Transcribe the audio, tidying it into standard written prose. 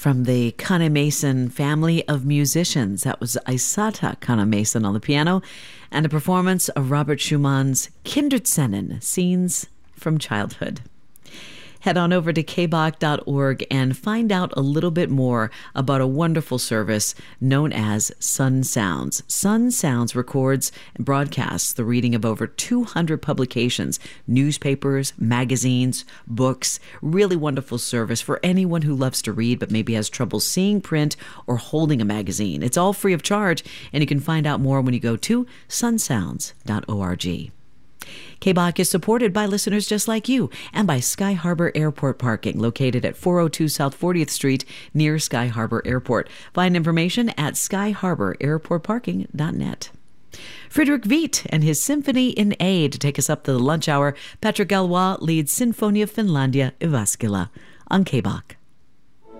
from the Kanemason family of musicians. That was Aisata Kanemason on the piano, and a performance of Robert Schumann's Kinderszenen, Scenes from Childhood. Head on over to kbach.org and find out a little bit more about a wonderful service known as Sun Sounds. Sun Sounds records and broadcasts the reading of over 200 publications, newspapers, magazines, books. Really wonderful service for anyone who loves to read but maybe has trouble seeing print or holding a magazine. It's all free of charge, and you can find out more when you go to sunsounds.org. KBach is supported by listeners just like you and by Sky Harbor Airport Parking, located at 402 South 40th Street near Sky Harbor Airport. Find information at skyharbor.airportparking.net. Friedrich Wiet and his Symphony in A to take us up to the lunch hour. Patrick Galois leads Sinfonia Finlandia Jyväskylä on KBach.